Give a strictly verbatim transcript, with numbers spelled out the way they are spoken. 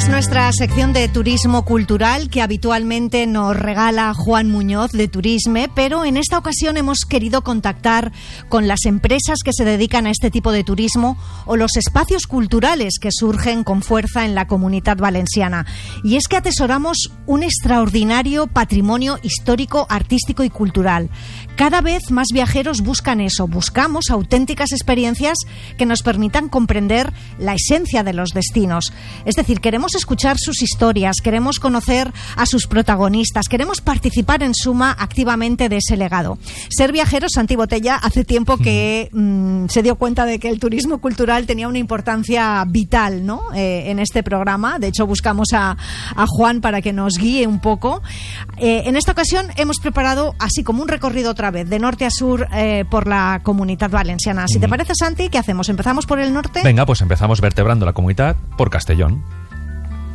Es nuestra sección de turismo cultural que habitualmente nos regala Juan Muñoz de Turisme, pero en esta ocasión hemos querido contactar con las empresas que se dedican a este tipo de turismo o los espacios culturales que surgen con fuerza en la Comunitat Valenciana. Y es que atesoramos un extraordinario patrimonio histórico, artístico y cultural. Cada vez más viajeros buscan eso, buscamos auténticas experiencias que nos permitan comprender la esencia de los destinos. Es decir, queremos escuchar sus historias, queremos conocer a sus protagonistas, queremos participar en suma activamente de ese legado. Ser Viajero, Santi Botella, hace tiempo que mmm, se dio cuenta de que el turismo cultural tenía una importancia vital, ¿no? Eh, en este programa. De hecho, buscamos a, a Juan para que nos guíe un poco. Eh, en esta ocasión hemos preparado así como un recorrido otra vez, de norte a sur eh, por la Comunitat Valenciana. Si te parece, Santi, ¿qué hacemos? ¿Empezamos por el norte? Venga, pues empezamos vertebrando la comunidad por Castellón.